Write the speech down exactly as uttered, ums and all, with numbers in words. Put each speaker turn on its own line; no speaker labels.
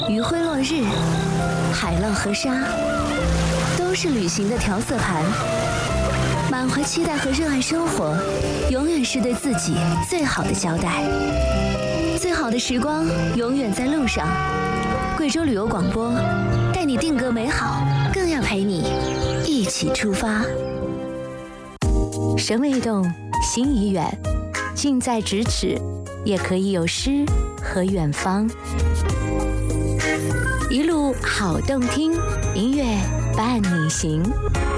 余晖落日，海浪和沙，都是旅行的调色盘。满怀期待和热爱生活，永远是对自己最好的交代。最好的时光永远在路上。贵州旅游广播，带你定格美好，更要陪你一起出发。
神未动，心已远，近在咫尺，也可以有诗和远方。一路好动听，音乐伴你行。